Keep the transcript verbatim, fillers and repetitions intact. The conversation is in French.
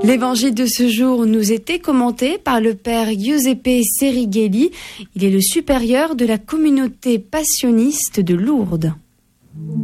L'évangile de ce jour nous était commenté par le père Giuseppe Serighelli. Il est le supérieur de la communauté passionniste de Lourdes.